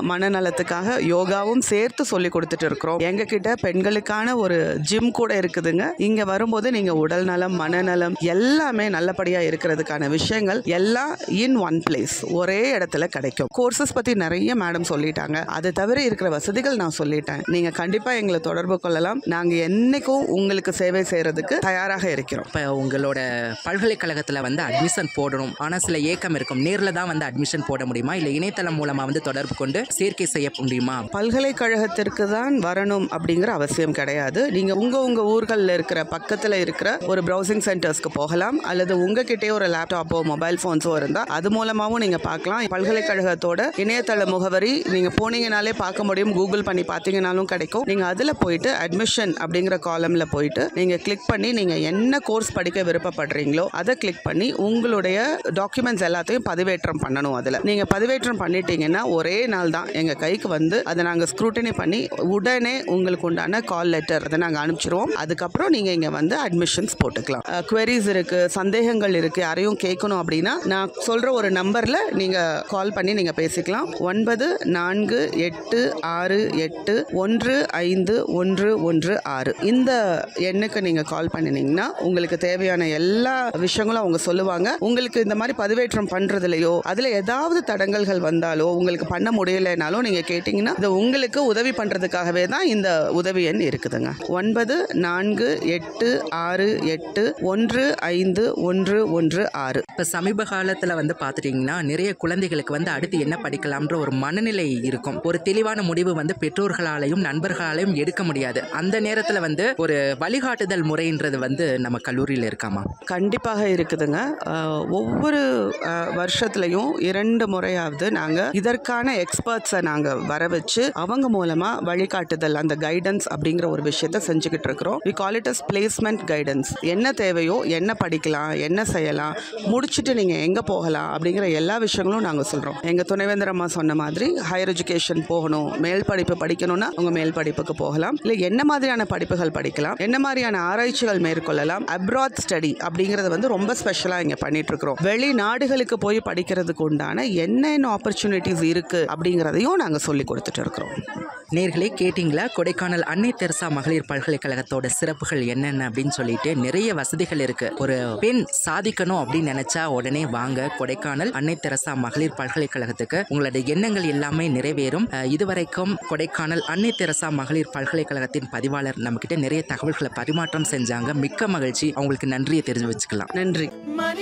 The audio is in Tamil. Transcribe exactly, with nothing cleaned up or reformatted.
மனநலத்துக்காக யோகாவும் சேர்த்து சொல்லி கொடுத்துட்டு இருக்கிறோம். எங்க கிட்ட பெண்களுக்கான ஒரு ஜிம் கூட இருக்குதுங்க. இங்க வரும்போது நீங்க உடல் நலம், மனநலம் எல்லாமே நல்லபடியா இருக்கிறதுக்கான விஷயங்கள் எல்லாம் இன் ஒன் பிளேஸ், ஒரே இடத்துல கிடைக்கும். கோர்சஸ் பத்தி நிறைய மேடம் சொல்லிட்டாங்க. அது தவிர இருக்கிற வசதிகள் நான் சொல்லிட்டேன். நீங்க கண்டிப்பா எங்களை தொடர்பு கொள்ளலாம். நாங்க என்னைக்கும் உங்களுக்கு சேவை செய்யறதுக்கு தயாராக இருக்கிறோம். இப்போ உங்களோட பல்கலைக்கழகத்தில் வந்து அட்மிஷன் போடணும், ஆனால் சில ஏக்கம் இருக்கும், நேரில் தான் வந்து அட்மிஷன் போட முடியுமா, இல்லை இணையதளம் மூலமாக வந்து தொடர்பு கொண்டு சேர்க்கை செய்ய முடியுமா? பல்கலைக்கழகத்திற்கு தான் வரணும் அப்படிங்கிற அவசியம் கிடையாது. நீங்க உங்க உங்க ஊர்களில் இருக்கிற பக்கத்தில் இருக்கிற ஒரு ப்ரௌசிங் சென்டர்ஸ்க்கு போகலாம், அல்லது உங்ககிட்டே ஒரு லேப்டாப்போ மொபைல் ஃபோன்ஸோ இருந்தால் அது மூலமாகவும் நீங்க பார்க்கலாம். பல்கலைக்கழகத்தோட இணையதள முகவரி நீங்க போனீங்கனாலே பார்க்க முடியும். கூகுள் பண்ணி பார்த்தீங்கனாலும் கிடைக்கும். நீங்க அதுல போயிட்டு அட்மிஷன் அப்படிங்கிற காலம்ல போயிட்டு நீங்க கிளிக் பண்ணி நீங்க என்ன கோர்ஸ் படிக்க விருப்பப்படுறீங்களோ அதை கிளிக் பண்ணி உங்களுடைய டாக்குமெண்ட்ஸ் எல்லாத்தையும் பதிவேற்றம் பண்ணணும். அதுல நீங்க பதிவேற்றம் பண்ணிட்டீங்கன்னா ஒரே நாள் தான் எங்க கைக்கு வந்து அதை நாங்க ஸ்க்ரூட்டினி பண்ணி உடனே உங்களுக்கு உண்டான கால் லெட்டர் அதை நாங்க அனுப்பிச்சிருவோம். அதுக்கப்புறம் நீங்க இங்க வந்து அட்மிஷன்ஸ் போட்டுக்கலாம். குவரிஸ் இருக்கு, சந்தேகங்கள் இருக்கு, யாரையும் கேட்கணும் அப்படின்னா நான் சொல்ற ஒரு நம்பர்ல நீங்க கால் பண்ணி நீங்க பேசிக்கலாம். ஒன்பது நான்கு எட்டு ஆறு எட்டு ஒன்று ஐந்து ஒன்று ஒன்று ஆறு இந்த எண்ணுக்கு நீங்க கால் பண்ணினீங்கன்னா உங்களுக்கு தேவையான எல்லா விஷயங்களும் அவங்க சொல்லுவாங்க. உங்களுக்கு இந்த மாதிரி பதிவேற்றம் பண்றதுலையோ அதுல ஏதாவது தடங்கல்கள் வந்தாலோ உங்களுக்கு பண்ண முடியலைனாலும் நீங்க கேட்டீங்கன்னா இது உங்களுக்கு உதவி பண்றதுக்காகவே தான் இந்த உதவி எண் இருக்குதுங்க. ஒன்பது நான்கு எட்டு ஆறு எட்டு ஒன்று ஐந்து ஒன்று ஒன்று ஆறு. இப்போ சமீப காலத்தில் வந்து பார்த்துட்டிங்கன்னா நிறைய குழந்தைகளுக்கு வந்து அடுத்து என்ன படிக்கலாம்ன்ற ஒரு மனநிலை இருக்கும். ஒரு தெளிவான முடிவு வந்து பெற்றோர்களாலையும் நண்பர்களாலையும் எடுக்க முடியாது. அந்த நேரத்தில் வந்து ஒரு வழிகாட்டுதல் முறைன்றது வந்து நம்ம கல்லூரியில் இருக்காமா? கண்டிப்பாக இருக்குதுங்க. ஒவ்வொரு வருஷத்துலையும் இரண்டு முறையாவது நாங்கள் இதற்கான எக்ஸ்பர்ட்ஸை நாங்கள் வர வச்சு அவங்க மூலமாக வழிகாட்டுதல், அந்த கைடன்ஸ் அப்படிங்கிற ஒரு விஷயத்தை செஞ்சுக்கிட்டு இருக்கிறோம். We call it as placement guidance. என்ன தேவையோ, என்ன படிக்கலாம், என்ன செய்யலாம், முடிச்சுட்டு நீங்கள் எங்கே போகலாம் அப்படிங்கிற எல்லா விஷயங்களும் நாங்கள் சொல்கிறோம். எங்கள் துணைவேந்தர் அம்மா சொன்ன மாதிரி ஹையர் எஜுகேஷன் போகணும், மேல் படிப்பு படிக்கணும்னா உங்கள் மேல் படிப்புக்கு போகலாம், இல்லை என்ன மாதிரியான படிப்புகள் படிக்கலாம், என்ன மாதிரியான ஆராய்ச்சிகள் மேற்கொள்ளலாம். அப்ராட் ஸ்டடி அப்படிங்கிறது வந்து ரொம்ப ஸ்பெஷலாக இங்கே பண்ணிட்டு இருக்கிறோம். வெளிநாடுகளுக்கு போய் படிக்கிறதுக்கு உண்டான என்னென்ன ஆப்பர்ச்சுனிட்டிஸ் இருக்கு அப்படிங்கிறதையும் நாங்கள் சொல்லி கொடுத்துட்டு இருக்கிறோம். நேர்களே கேட்டிங்களா? கொடைக்கானல் அன்னை தெரசா மகளிர் பல்கலைக்கழகத்தோட சிறப்புகள் என்னென்ன அப்படின்னு சொல்லிட்டு நிறைய வசதிகள் இருக்கு. ஒரு பெண் சாதிக்கணும் அப்படின்னு நினைச்சா உடனே வாங்க கொடைக்கானல் அன்னை தெரசா மகளிர் பல்கலைக்கழகத்துக்கு. உங்களுடைய எண்ணங்கள் எல்லாமே நிறைவேறும். இதுவரைக்கும் கொடைக்கானல் அன்னை தெரசா மகளிர் பல்கலைக்கழகத்தின் பதிவாளர் நம்ம கிட்ட நிறைய தகவல்களை பரிமாற்றம் செஞ்சாங்க. மிக்க மகிழ்ச்சி. அவங்களுக்கு நன்றியை தெரிஞ்சு வச்சுக்கலாம். நன்றி.